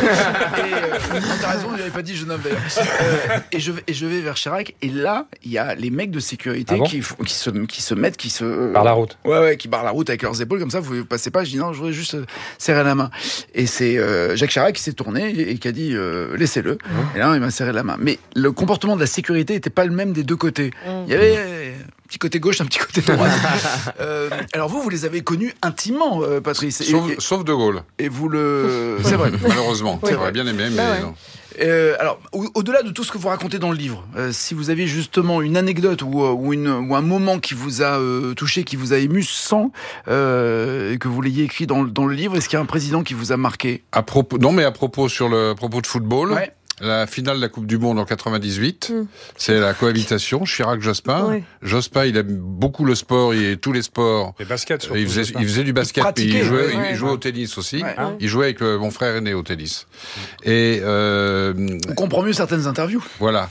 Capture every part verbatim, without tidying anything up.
euh, non, t'as raison, j'avais pas dit jeune homme d'ailleurs. Euh, et, je, et je vais vers Chirac, et là, il y a les mecs de sécurité ah bon qui, qui, se, qui se mettent, qui se... Par la route. Ouais, ouais, qui barrent la route avec leurs épaules, comme ça, vous ne passez pas. Je dis non, je voudrais juste euh, serrer la main. Et c'est euh, Jacques Chirac qui s'est tourné et, et qui a dit euh, laissez-le. Mmh. Et là, il m'a serré la main. Mais le comportement de la sécurité n'était pas le même des deux côtés. Mmh. Il y avait un petit côté gauche, un petit côté droit. euh, alors vous, vous les avez connus intimement, euh, Patrice. Sauf, et, sauf De Gaulle. Et vous le... C'est vrai. Malheureusement. Oui. J'aurais bien aimé, mais ah ouais. non. Euh, alors, au- au-delà de tout ce que vous racontez dans le livre, euh, si vous avez justement une anecdote ou, euh, ou, une, ou un moment qui vous a euh, touché, qui vous a ému sans euh, que vous l'ayez écrit dans, dans le livre, est-ce qu'il y a un président qui vous a marqué ? À propos, non, mais à propos sur le à propos de football. Ouais. La finale de la Coupe du Monde en quatre-vingt-dix-huit, mmh. c'est la cohabitation Chirac-Jospin. Oui. Jospin, il aime beaucoup le sport, et tous les sports. Les baskets, surtout. Il faisait, il faisait du basket, puis il jouait, ouais, il jouait ouais. au tennis aussi. Ouais. Il jouait avec le, mon frère aîné au tennis. Et euh, on comprend mieux certaines interviews. Voilà.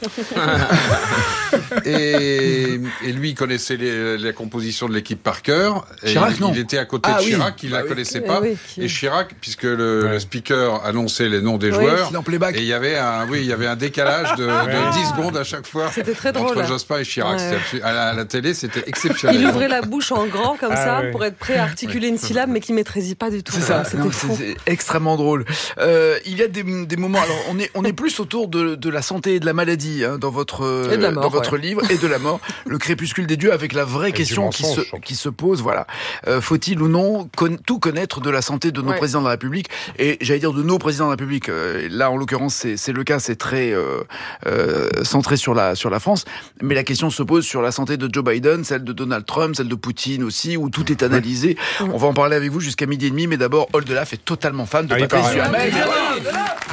et, et lui, il connaissait les, les compositions de l'équipe par cœur. Chirac, il, non. il était à côté ah, de Chirac, oui. il bah, la oui. connaissait pas. Oui, qui... Et Chirac, puisque le, ouais. le speaker annonçait les noms des oui. joueurs, et il y avait un, oui, il y avait un décalage de, de dix secondes à chaque fois très drôle, entre là. Jospin et Chirac. Ouais. C'était, à, la, à la télé, c'était exceptionnel. Il ouvrait la bouche en grand comme ah, ça oui. pour être prêt à articuler une syllabe, mais qui ne maîtrisait pas du tout. C'est ça, c'était non, fou. c'est, c'est extrêmement drôle. Euh, il y a des, des moments. Alors, on est, on est plus autour de, de la santé et de la maladie hein, dans votre, et de la mort, dans votre ouais. livre et de la mort. Le crépuscule des dieux avec la vraie et question qui mensonge, se, qui se pose. Voilà, euh, faut-il ou non con, tout connaître de la santé de nos ouais. présidents de la République et j'allais dire de nos présidents de la République. Euh, là, en l'occurrence, c'est, c'est le cas. C'est très euh, euh, centré sur la sur la France. Mais la question se pose sur la santé de Joe Biden, celle de Donald Trump, celle de Poutine aussi, où tout est analysé. On va en parler avec vous jusqu'à midi et demi, mais d'abord, Oldelaf est totalement fan de ah, Patrice Duhamel. Ah,